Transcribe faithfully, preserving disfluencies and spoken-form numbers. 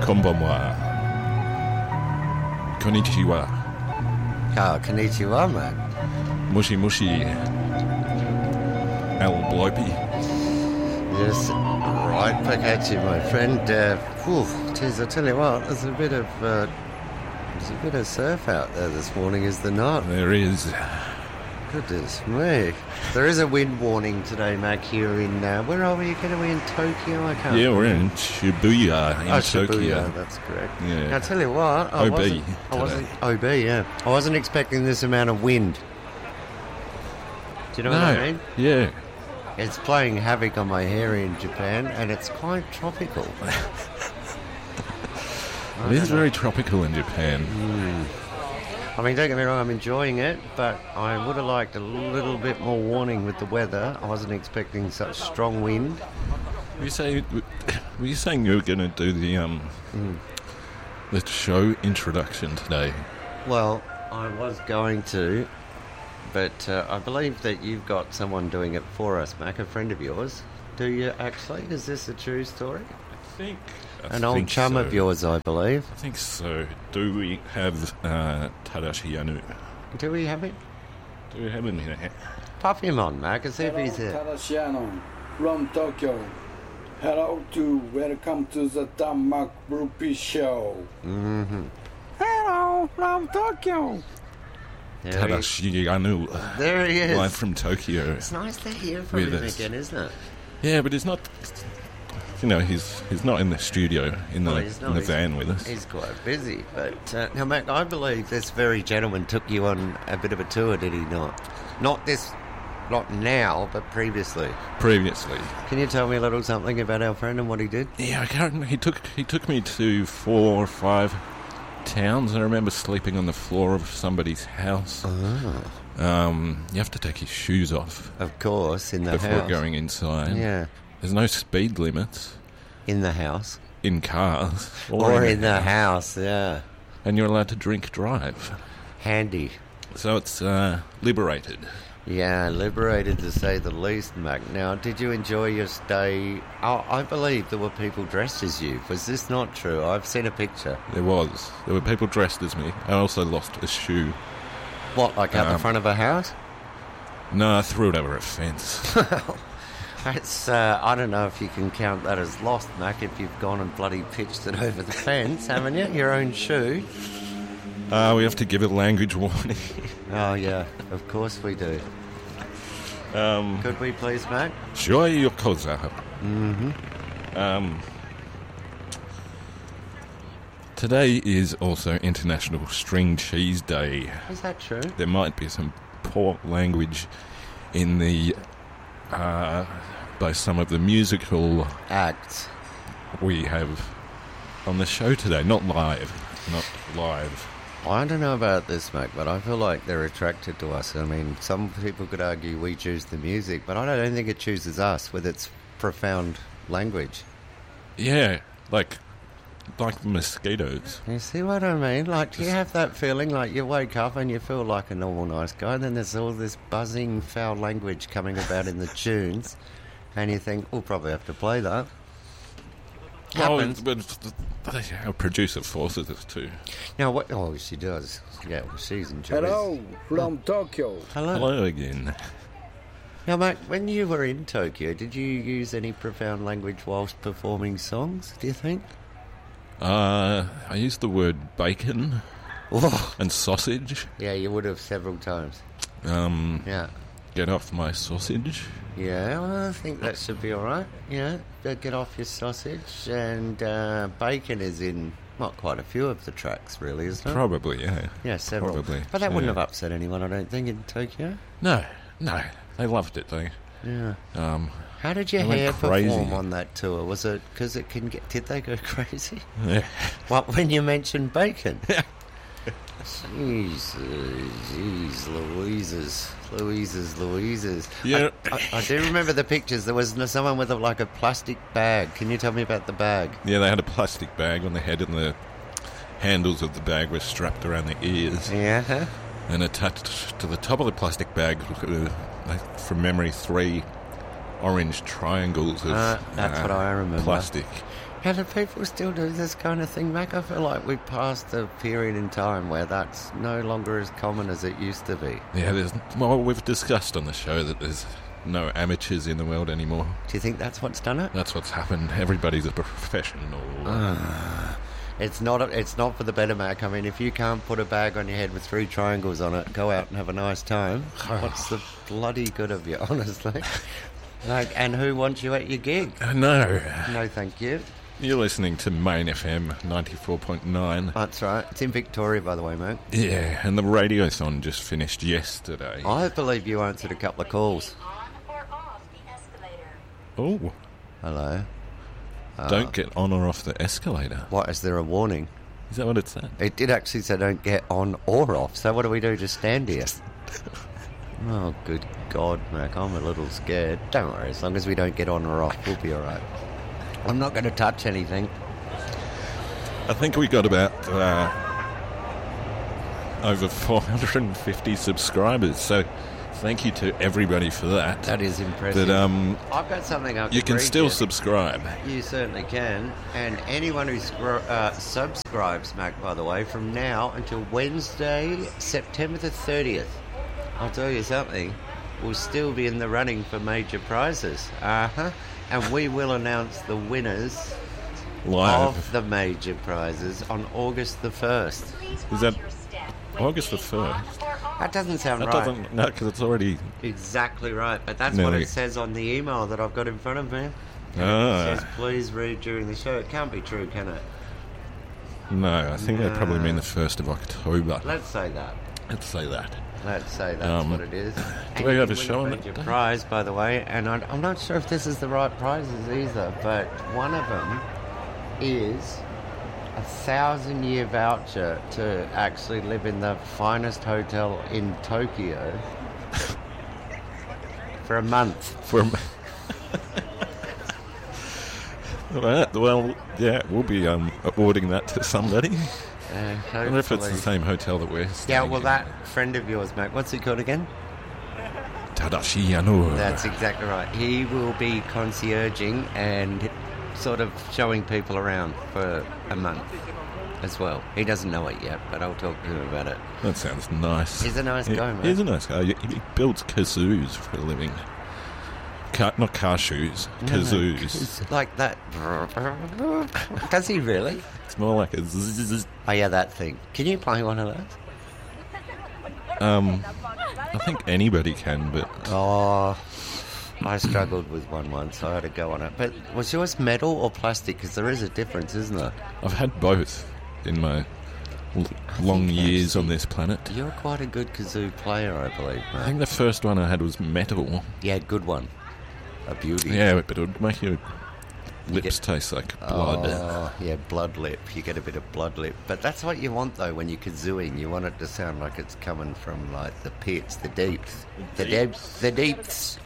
Konbanwa. Konnichiwa. Oh, konnichiwa, man. Mushi mushi. Al blopey. Yes, right back at you, my friend. Uh, whew, geez, I tell you what, there's a bit of uh, there's a bit of surf out there this morning, is there not? There is. Goodness me. There is a wind warning today, Mac, here in, uh, where are we again? Are we in Tokyo? I can't Yeah, we're remember. in Shibuya in oh, Tokyo. Shibuya, that's correct. Yeah. I tell you what, I O B wasn't, I wasn't, O B, yeah. I wasn't expecting this amount of wind. Do you know No. what I mean? Yeah. It's playing havoc on my hair in Japan, and it's quite tropical. It is very tropical in Japan. I mean, don't get me wrong, I'm enjoying it, but I would have liked a little bit more warning with the weather. I wasn't expecting such strong wind. Were you, say, were you saying you were going to do the um Mm. the show introduction today? Well, I was going to, but uh, I believe that you've got someone doing it for us, Mac, a friend of yours. Do you actually? Is this a true story? I think. I An old think chum so. of yours, I believe. I think so. Do we have uh, Tadashi Yanu? Do we have him? Do we have him here? Pop him on, Mac, and see if he's here. Tadashi Yano from Tokyo. Hello to welcome to the Denmark Brewpee Show. Mm-hmm. Hello from Tokyo. There he, Tadashi Yanu. there he is. Live from Tokyo. It's nice to hear from With him us. again, isn't it? Yeah, but he's not. You know, he's he's not in the studio in the Oh, he's not. in the He's- van with us. He's quite busy. But uh, now, Mac, I believe this very gentleman took you on a bit of a tour, did he not? Not this, not now, but previously. Previously, Can you tell me a little something about our friend and what he did? yeah, I can't. remember. He took he took me to four or five towns. I remember sleeping on the floor of somebody's house. Oh. Um, you have to take your shoes off Of course, in the before house. going inside. Yeah, There's no speed limits in the house. in cars Or, in the house, yeah. and you're allowed to drink drive. Handy. So it's uh, liberated. Yeah, liberated to say the least, Mac. Now, did you enjoy your stay? Oh, I believe there were people dressed as you. Was this not true? I've seen a picture. There was. There were people dressed as me. I also lost a shoe. What, like out the Um, front of a house? No, I threw it over a fence. It's, uh, I don't know if you can count that as lost, Mac, if you've gone and bloody pitched it over the fence, haven't you? Your own shoe. Uh, we have to give a language warning. Oh, yeah, of course we do. Um, Could we please, Mac? Shoei Yokoza. Mm-hmm. Um, today is also International String Cheese Day. Is that true? There might be some poor language in the uh, by some of the musical Acts. we have on the show today. Not live, not live. I don't know about this, Mac, but I feel like they're attracted to us. I mean, some people could argue we choose the music, but I don't think it chooses us with its profound language. Yeah, like like mosquitoes. You see what I mean? Like, do you have that feeling like you wake up and you feel like a normal nice guy, and then there's all this buzzing foul language coming about in the tunes, and you think, we'll probably have to play that. Oh, Happens. but our producer forces us to. Now, what? Oh, she does. Yeah, well, she's enjoying. Hello from Tokyo. Hello. Hello again. Now, Mac, when you were in Tokyo, did you use any profound language whilst performing songs, do you think? Uh, I used the word bacon Oh, and sausage. yeah, you would have several times. Um, Yeah. get off my sausage. Yeah, well, I think that should be all right. Yeah, uh, get off your sausage. And uh, bacon is in, well, quite a few of the tracks, really, isn't it? Probably, yeah. Yeah, several. Probably. But that wouldn't yeah. have upset anyone, I don't think, in Tokyo. No, no. They loved it, though. Yeah. Um, How did your They went hair crazy. perform on that tour? Was it because it can get? Did they go crazy? yeah. What, when you mentioned bacon? Jeez, uh, jeez, Louises, Louises, Louises. Yeah. I, I, I do remember the pictures. There was someone with a, like a plastic bag. Can you tell me about the bag? Yeah, they had a plastic bag on the head, and the handles of the bag were strapped around the ears. Yeah. And attached to the top of the plastic bag, uh, like, from memory, three orange triangles of Uh, that's uh, what I remember. plastic. How do people still do this kind of thing, Mac? I feel like we've passed a period in time where that's no longer as common as it used to be. Yeah, there's, well, we've discussed on the show that there's no amateurs in the world anymore. Do you think that's what's done it? That's what's happened. Everybody's a professional. Uh, it's not. A, it's not for the better, Mac. I mean, if you can't put a bag on your head with three triangles on it, go out and have a nice time. What's the bloody good of you, honestly? Like, and who wants you at your gig? Uh, no. No, thank you. You're listening to Main F M ninety-four point nine. That's right. It's in Victoria, by the way, mate. Yeah, and the radiothon just finished yesterday. I believe you answered a couple of calls. Oh. Hello. Uh, Don't get on or off the escalator. What, is there a warning? Is that what it said? It did actually say don't get on or off. So what do we do? Just stand here? Oh, good God, Mac. I'm a little scared. Don't worry. As long as we don't get on or off, we'll be all right. I'm not going to touch anything. I think we got about uh, over four hundred fifty subscribers, so thank you to everybody for that. That is impressive. But um, I've got something I can you can read still you. subscribe. You certainly can. And anyone who scro- uh, subscribes, Mac, by the way, from now until Wednesday, September the thirtieth, I'll tell you something, will still be in the running for major prizes. Uh-huh. And we will announce the winners Live. of the major prizes on August the first. Is that August the first? That doesn't sound That right. doesn't... No, because it's already... Exactly right. But that's No. what it says on the email that I've got in front of me. Ah. It says, please read during the show. It can't be true, can it? No, I think they probably No. mean the first of October. Let's say that. Let's say that. Let's say that's Um, what it is. do we have a you can show win on that major day? prize, by the way, and I, I'm not sure if this is the right prizes either, but one of them is a thousand year voucher to actually live in the finest hotel in Tokyo for a month. For... Right, well, yeah, we'll be um, awarding that to somebody. Uh, I wonder if it's the hopefully. same hotel that we're staying Yeah, well, in. that friend of yours, Mac, what's he called again? Tadashi Yano. That's exactly right. He will be concierging and sort of showing people around for a month as well. He doesn't know it yet, but I'll talk to him about it. That sounds nice. He's a nice He- guy, man. He's a nice guy. He he builds kazoos for a living. Car, not car shoes, No, no, kazoos. it's like that. Does he really? It's more like a zzz. Oh, yeah, that thing. Can you play one of those? Um, I think anybody can, but Oh, I struggled with one once, so I had to go on it. But was yours metal or plastic? Because there is a difference, isn't there? I've had both in my l- long think years actually- on this planet. You're quite a good kazoo player, I believe, I mate. think the first one I had was metal. Yeah, good one. A beauty. Yeah, but it would make your lips get- taste like blood. Oh, yeah, blood lip. You get a bit of blood lip. But that's what you want, though, when you're kazooing. You want it to sound like it's coming from, like, the pits, the deeps. The deeps. The deeps.